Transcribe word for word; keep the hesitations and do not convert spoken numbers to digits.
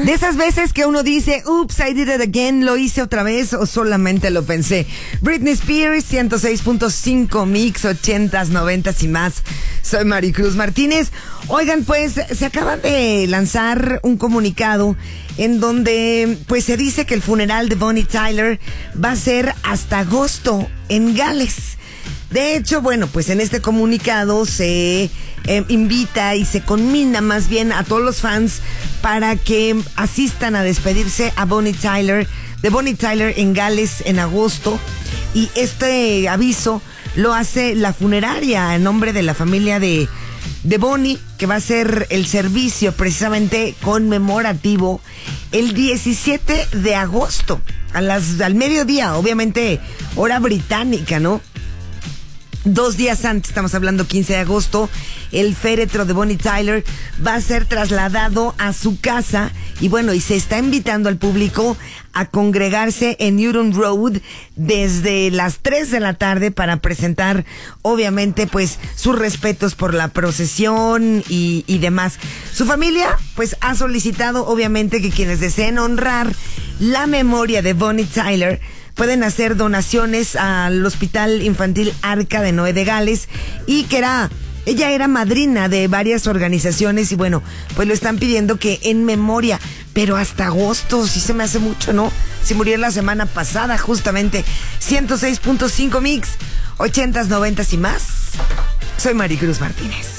De esas veces que uno dice, oops, I did it again, lo hice otra vez o solamente lo pensé. Britney Spears, ciento seis punto cinco mix, ochentas, noventas y más. Soy Maricruz Martínez. Oigan, pues se acaba de lanzar un comunicado en donde pues se dice que el funeral de Bonnie Tyler va a ser hasta agosto en Gales. De hecho, bueno, pues en este comunicado se eh, invita y se conmina más bien a todos los fans para que asistan a despedirse a Bonnie Tyler, de Bonnie Tyler en Gales en agosto. Y este aviso lo hace la funeraria en nombre de la familia de, de Bonnie, que va a ser el servicio precisamente conmemorativo el diecisiete de agosto, a las, al mediodía, obviamente hora británica, ¿no? Dos días antes, estamos hablando quince de agosto, el féretro de Bonnie Tyler va a ser trasladado a su casa y bueno, y se está invitando al público a congregarse en Newton Road desde las tres de la tarde para presentar, obviamente, pues, sus respetos por la procesión y, y demás. Su familia, pues, ha solicitado, obviamente, que quienes deseen honrar la memoria de Bonnie Tyler pueden hacer donaciones al Hospital Infantil Arca de Noé de Gales y que era, ella era madrina de varias organizaciones y bueno, pues lo están pidiendo que en memoria, pero hasta agosto, sí se me hace mucho, ¿no? Se murió la semana pasada justamente. ciento seis punto cinco mix, ochentas, noventas y más. Soy Maricruz Martínez.